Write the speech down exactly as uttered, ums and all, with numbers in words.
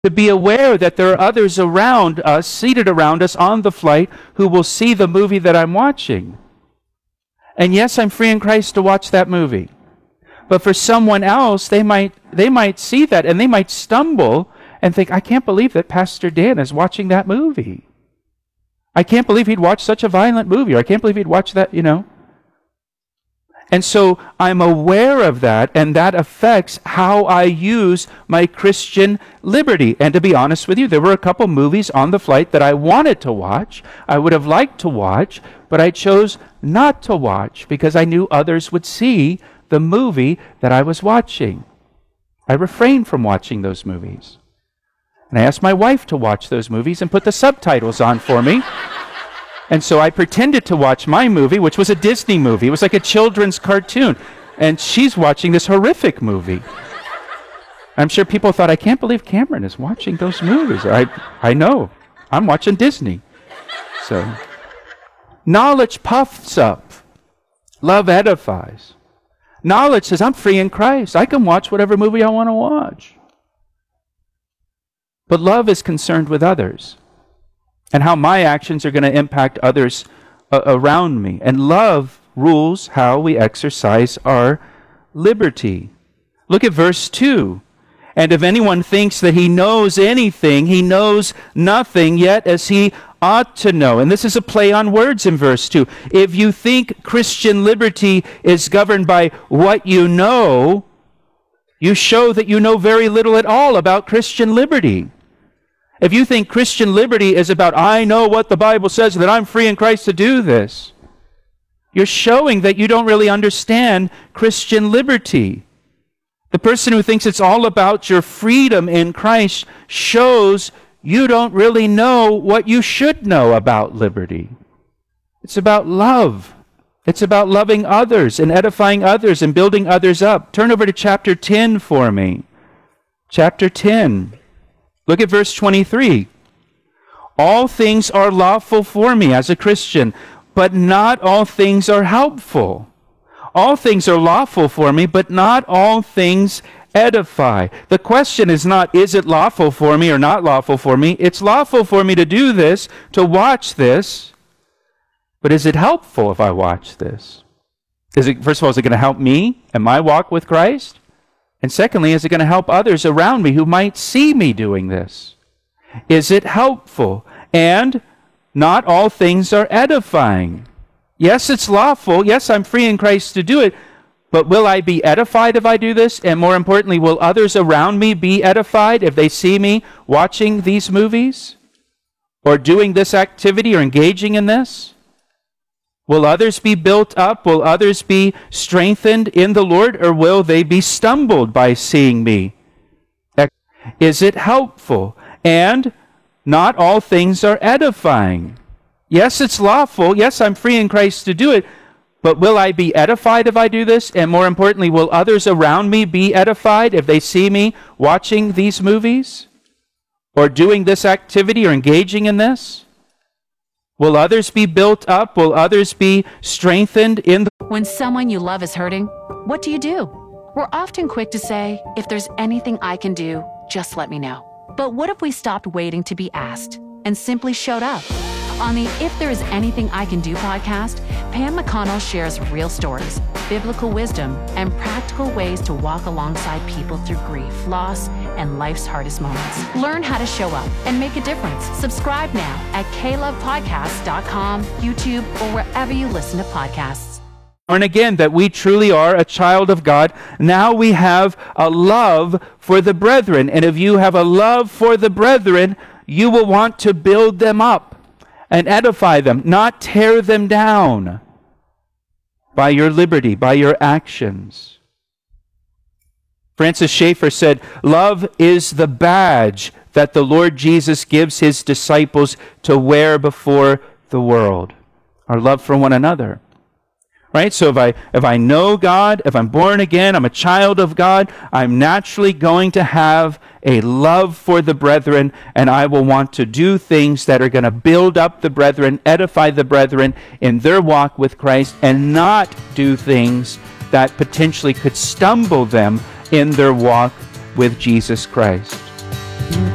To be aware that there are others around us, seated around us on the flight, who will see the movie that I'm watching. And yes, I'm free in Christ to watch that movie. But for someone else, they might they might see that and they might stumble and think, I can't believe that Pastor Dan is watching that movie. I can't believe he'd watch such a violent movie, or I can't believe he'd watch that, you know. And so I'm aware of that, and that affects how I use my Christian liberty. And to be honest with you, there were a couple movies on the flight that I wanted to watch, I would have liked to watch, but I chose not to watch because I knew others would see the movie that I was watching. I refrained from watching those movies. And I asked my wife to watch those movies and put the subtitles on for me. And so I pretended to watch my movie, which was a Disney movie. It was like a children's cartoon. And she's watching this horrific movie. I'm sure people thought, I can't believe Cameron is watching those movies. I, I know. I'm watching Disney. So, knowledge puffs up. Love edifies. Knowledge says, I'm free in Christ. I can watch whatever movie I want to watch. But love is concerned with others and how my actions are going to impact others uh, around me. And love rules how we exercise our liberty. Look at verse two. And if anyone thinks that he knows anything, he knows nothing yet as he ought to know. And this is a play on words in verse two. If you think Christian liberty is governed by what you know, you show that you know very little at all about Christian liberty. If you think Christian liberty is about, I know what the Bible says, that I'm free in Christ to do this, you're showing that you don't really understand Christian liberty. The person who thinks it's all about your freedom in Christ shows you don't really know what you should know about liberty. It's about love. It's about loving others and edifying others and building others up. Turn over to chapter ten for me. Chapter ten. Look at verse twenty-three. All things are lawful for me as a Christian, but not all things are helpful. All things are lawful for me, but not all things edify. The question is not, is it lawful for me or not lawful for me? It's lawful for me to do this, to watch this, but is it helpful if I watch this? Is it, first of all, is it going to help me in my walk with Christ? And secondly, is it going to help others around me who might see me doing this? Is it helpful? And not all things are edifying. Yes, it's lawful. Yes, I'm free in Christ to do it. But will I be edified if I do this? And more importantly, will others around me be edified if they see me watching these movies? Or doing this activity or engaging in this? Will others be built up? Will others be strengthened in the Lord? Or will they be stumbled by seeing me? Is it helpful? And not all things are edifying. Yes, it's lawful. Yes, I'm free in Christ to do it. But will I be edified if I do this? And more importantly, will others around me be edified if they see me watching these movies? Or doing this activity or engaging in this? Will others be built up? Will others be strengthened in the... When someone you love is hurting, what do you do? We're often quick to say, if there's anything I can do, just let me know. But what if we stopped waiting to be asked and simply showed up? On the If There Is Anything I Can Do podcast, Pam McConnell shares real stories, biblical wisdom, and practical ways to walk alongside people through grief, loss, and life's hardest moments. Learn how to show up and make a difference. Subscribe now at k love podcast dot com, YouTube, or wherever you listen to podcasts. And again, that we truly are a child of God. Now we have a love for the brethren. And if you have a love for the brethren, you will want to build them up and edify them, not tear them down by your liberty, by your actions. Francis Schaeffer said, love is the badge that the Lord Jesus gives his disciples to wear before the world. Our love for one another. Right? So if I if I know God, if I'm born again, I'm a child of God, I'm naturally going to have a love for the brethren, and I will want to do things that are going to build up the brethren, edify the brethren in their walk with Christ, and not do things that potentially could stumble them in their walk with Jesus Christ.